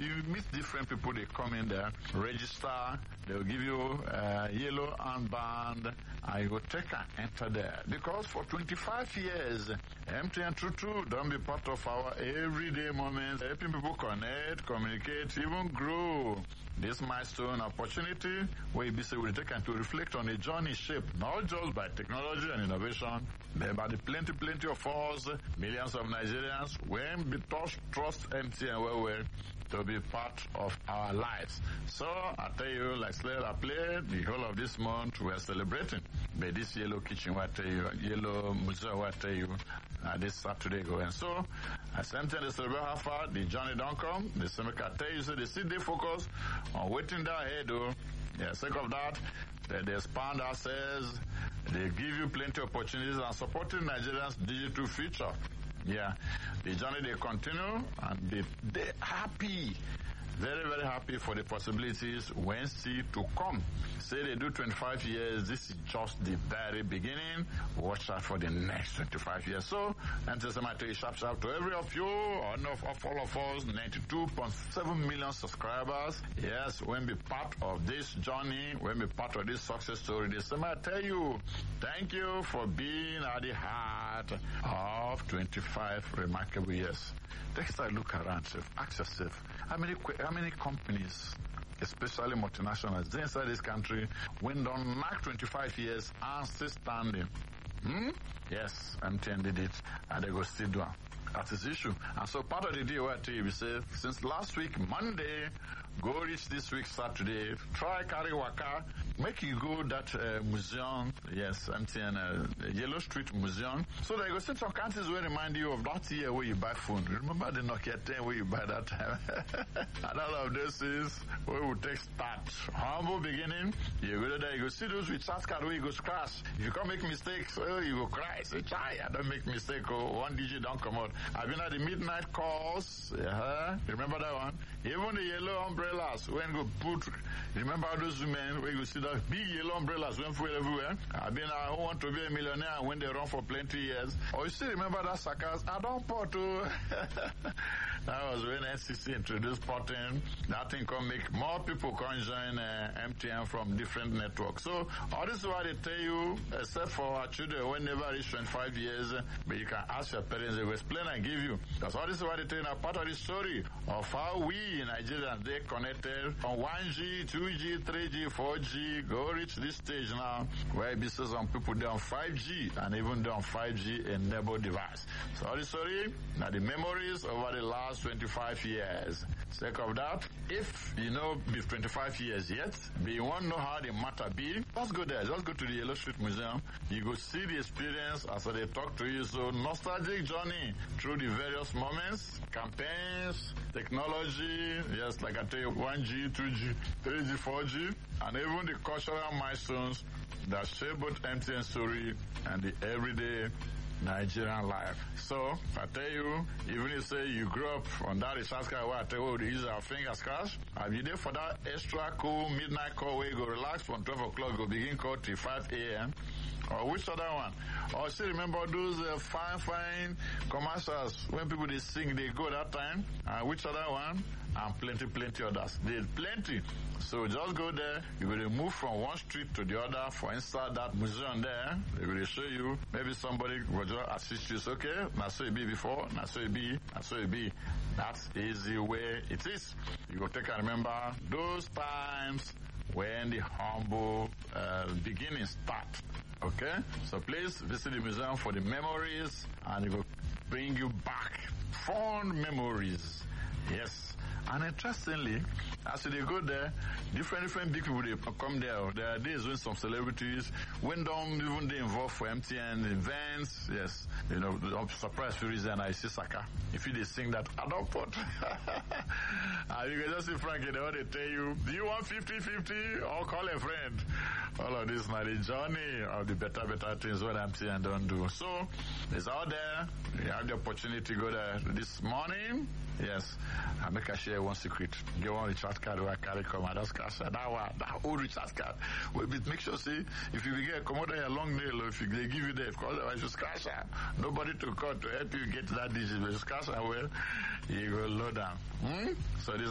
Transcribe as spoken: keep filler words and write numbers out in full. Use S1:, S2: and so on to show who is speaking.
S1: you meet different people, they come in there, register, they'll give you a yellow armband, and you go take and enter there. Because for twenty-five years, M T N True True don't be part of our everyday moments, helping people connect, communicate, even grow. This milestone opportunity where you be say we take and to reflect on a journey shaped not just by technology and innovation, but by the plenty, plenty of us, millions of Nigerians, when we trust, trust M T N well, well, to be part of our lives. So I tell you, like Slayer played the whole of this month, we are celebrating. But this yellow kitchen, what I tell you, yellow museum, what I tell you, uh, this Saturday going. So as M T N they celebrate how far the journey don't come. The same I tell you, so they see they focus on waiting down here, though. Yeah, sake of that, they, they expand ourselves, they give you plenty of opportunities and supporting Nigerians' digital future. Yeah, the journey they continue and they they happy, very very happy for the possibilities when still to come. Say they do twenty-five years, this is just the very beginning. Watch out for the next twenty-five years. So, and to some I tell you sharp sharp to every of you, or of, of all of us, ninety-two point seven million subscribers. Yes, when be part of this journey, when be part of this success story, this time I tell you, thank you for being at the heart of twenty-five remarkable years. Next time look around, ask yourself, how many how many companies, especially multinationals inside this country, when don't mark twenty-five years and still standing? Hmm? Yes, M T N did it, and they go still do it. That's his issue. And so part of the deal where I tell you, we say, since last week, Monday, go reach this week, Saturday, try carry waka, make you go that uh, museum, yes, M T N, uh, Yellow Street Museum, so that you go see some countries will remind you of that year where you buy phone. Remember the Nokia ten where you buy that time? And all of this is where we take start. Humble beginning, you go there, you go see those with chat card where you go scratch. If you can't make mistakes, oh, you go cry. Say, try, I don't make mistake, oh, one digit don't come out. I've been at the midnight calls, yeah, remember that one? Even the yellow umbrellas, when you put, remember those women where you see that big yellow umbrellas went for everywhere? I've been, I want to be a millionaire when they run for plenty years. Or you still remember that suckers? I don't put to. That was when N C C introduced potting. That thing can make more people can join uh, M T N from different networks. So all this is what they tell you, except for our children when they reach twenty-five years, but you can ask your parents, they will explain and give you. Because all this is what they tell you, part of the story of how we in Nigerians, they connected from one G, two G, three G, four G, go reach this stage now, where we see some people they're on five G and even they're on five G enabled device. So all the story, now the memories over the last twenty-five years. Sake of that, if you know be twenty-five years yet, but you want to know how the matter be, just go there, just go to the Yellow Street Museum. You go see the experience as they talk to you. So nostalgic journey through the various moments, campaigns, technology, yes, like I tell you, one G, two G, three G, four G, and even the cultural milestones that shape both M T N story and the everyday Nigerian life. So, I tell you, even if say you grew up on that recharge card where I tell you, we use our finger scratch, I'll be there for that extra cool midnight call where you go relax from twelve o'clock, go begin call till five a.m. Or which other one? Or still remember those uh, fine, fine commercials when people they sing, they go that time? And which other one? And plenty, plenty others. There's plenty. So just go there. You're going to move from one street to the other. For instance, that museum there, they're going to show you. Maybe somebody will just assist you. It's okay. That's so it be before. That's so it be. That's so it be. That's easy way it is. You go take and remember those times when the humble uh, beginnings start. Okay? So please visit the museum for the memories and it will bring you back. Fond memories. Yes. And interestingly, as they go there, different different big people they come there. There are days when some celebrities, when don't even they involved for M T N events, yes, you know, surprise for reason I see Saka. If you they sing that, I don't put. And you can just see Frankie, they want to tell you, do you want fifty fifty or call a friend? All of this now the journey of the better, better things what M T N don't do. So it's out there. You have the opportunity to go there this morning. Yes, I make a share one secret. Get one recharge card where I carry come and that's cash. That one, that old recharge card. Well, make sure see if you get come out there a long nail or if you, they give you that, because otherwise you scratch her. Nobody to call to help you get that digit. But you scratch her well, you go low down. Hmm? So this